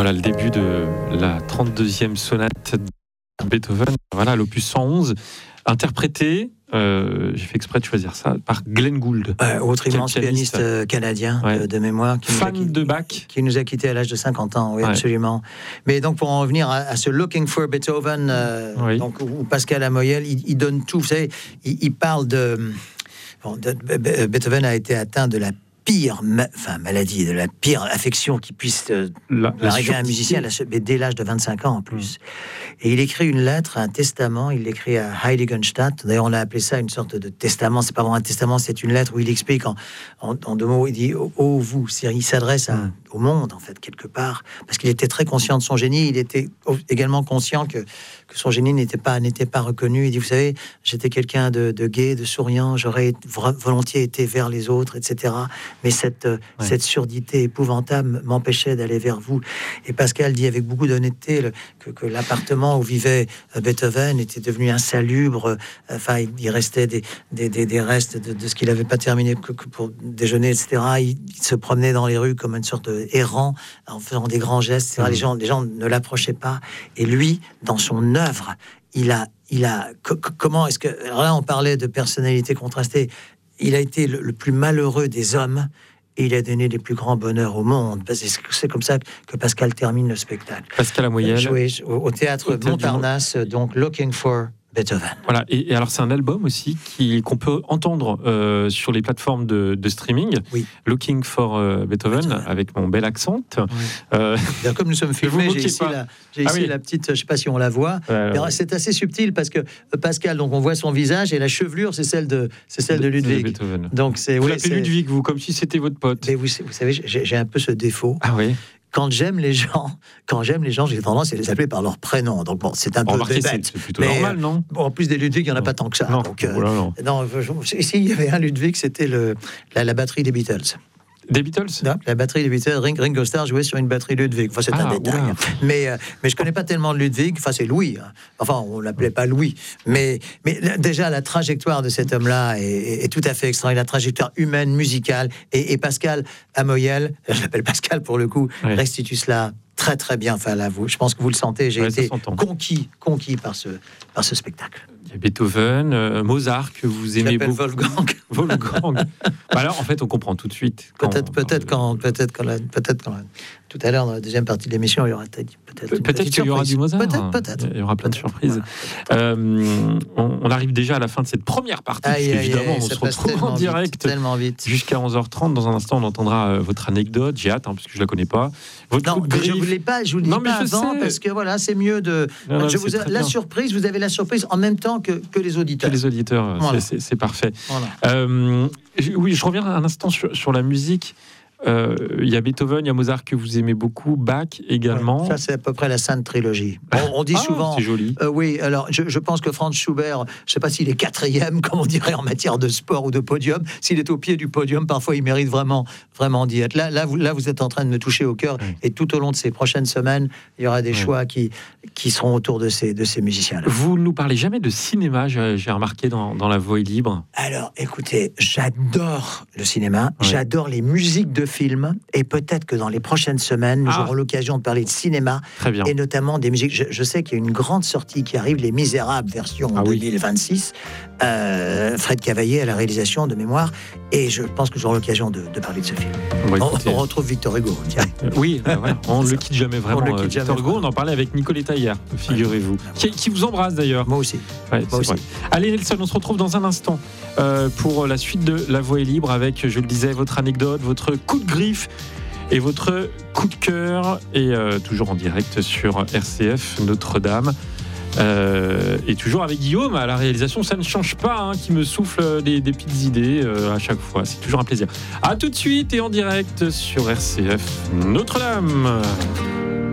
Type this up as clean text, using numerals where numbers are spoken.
Voilà le début de la 32e sonate de Beethoven, voilà l'opus 111, interprété, j'ai fait exprès de choisir ça, par Glenn Gould. Autre immense pianiste canadien de mémoire. Fan de Bach. Qui nous a quittés à l'âge de 50 ans, oui, absolument. Mais donc, pour en revenir à ce Looking for Beethoven, donc, où Pascal Amoyel, il donne tout. Vous savez, il parle de... Beethoven a été atteint de la pire maladie, de la pire affection qui puisse arriver à un musicien dès l'âge de 25 ans en plus. Et il écrit une lettre, un testament, il l'écrit à Heiligenstadt. D'ailleurs, on a appelé ça une sorte de testament. C'est pas vraiment un testament, c'est une lettre où il explique en deux mots, il dit « Oh, vous », il s'adresse au monde, en fait, quelque part, parce qu'il était très conscient de son génie. Il était également conscient que son génie n'était pas reconnu. Il dit « Vous savez, j'étais quelqu'un de gai, de souriant, j'aurais volontiers été vers les autres, etc. Mais cette surdité épouvantable m'empêchait d'aller vers vous. » Et Pascal dit avec beaucoup d'honnêteté que l'appartement où vivait Beethoven était devenu insalubre. Enfin, il restait des restes de ce qu'il n'avait pas terminé que pour déjeuner, etc. Il se promenait dans les rues comme une sorte d'errant en faisant des grands gestes, etc. Les gens ne l'approchaient pas. Et lui, dans son œuvre, comment est-ce que... Alors là, on parlait de personnalité contrastée. Il a été le plus malheureux des hommes et il a donné les plus grands bonheurs au monde. C'est comme ça que Pascal termine le spectacle. Pascal Amoyel. Joué au théâtre Montparnasse, donc Looking for Beethoven. Voilà, et alors c'est un album aussi qu'on peut entendre sur les plateformes de streaming. Oui. Looking for Beethoven, avec mon bel accent. Oui. Comme nous sommes filmés, j'ai ici la petite, je ne sais pas si on la voit, mais c'est assez subtil parce que Pascal, donc on voit son visage et la chevelure, c'est celle de Ludwig. Donc vous l'appelez Ludwig, vous, comme si c'était votre pote. Mais vous savez, j'ai un peu ce défaut. Ah oui. Quand j'aime les gens, j'ai tendance à les appeler par leur prénom. Donc bon, c'est un peu bête. C'est plutôt normal, non ? En plus des Ludwig, il n'y en a pas tant que ça. Non, donc, non. Ici, il y avait un Ludwig, c'était la batterie des Beatles. Des Beatles ? La batterie des Beatles, Ringo Starr jouait sur une batterie Ludwig. Enfin, c'est un détail. Mais je connais pas tellement Ludwig. Enfin, c'est Louis. Enfin, on l'appelait pas Louis. Mais déjà, la trajectoire de cet homme-là est tout à fait extraordinaire. La trajectoire humaine, musicale. Et Pascal Amoyel, je l'appelle Pascal pour le coup, restitue cela très très bien. Enfin, là, je pense que vous le sentez. J'ai été conquis par ce spectacle. Il y a Beethoven, Mozart que vous aimez beaucoup. Wolfgang. Alors en fait, on comprend tout de suite. Peut-être quand tout à l'heure dans la deuxième partie de l'émission, il y aura peut-être qu'il y aura du Mozart. Peut-être. Il y aura plein de surprises. On arrive déjà à la fin de cette première partie. Évidemment, on se retrouve en direct tellement vite. Jusqu'à 11h30. Dans un instant, on entendra votre anecdote. J'ai hâte, parce que je la connais pas. Je ne vous l'ai pas. Je vous le dis pas avant parce que voilà, c'est mieux de. Surprise. Vous avez la surprise en même temps que les auditeurs. Voilà. C'est parfait. Voilà. Oui, je reviens un instant sur la musique. Il y a Beethoven, il y a Mozart que vous aimez beaucoup, Bach également. Ouais, ça, c'est à peu près la Sainte Trilogie. On dit souvent. C'est joli. Oui, alors je pense que Franz Schubert, je ne sais pas s'il est quatrième, comme on dirait en matière de sport ou de podium. S'il est au pied du podium, parfois il mérite vraiment d'y être. Là, vous êtes en train de me toucher au cœur. Et tout au long de ces prochaines semaines, il y aura des choix qui seront autour de ces musiciens-là. Vous ne nous parlez jamais de cinéma, j'ai remarqué dans La Voix est libre. Alors, écoutez, j'adore le cinéma, j'adore les musiques de films, et peut-être que dans les prochaines semaines, nous aurons l'occasion de parler de cinéma, et notamment des musiques. Je sais qu'il y a une grande sortie qui arrive, Les Misérables, version 2026. Fred Cavaillé à la réalisation de mémoire, et je pense que j'aurai l'occasion de parler de ce film. On retrouve Victor Hugo. On ne le quitte jamais vraiment. Victor Hugo, on en parlait avec Nicoletta hier, figurez-vous, qui vous embrasse d'ailleurs. Moi aussi. Allez Nelson, on se retrouve dans un instant pour la suite de La Voix est libre avec, je le disais, votre anecdote, votre coup de griffe et votre coup de cœur, et toujours en direct sur RCF Notre-Dame. Et toujours avec Guillaume à la réalisation, ça ne change pas, qui me souffle des petites idées à chaque fois. C'est toujours un plaisir. À tout de suite et en direct sur RCF Notre-Dame.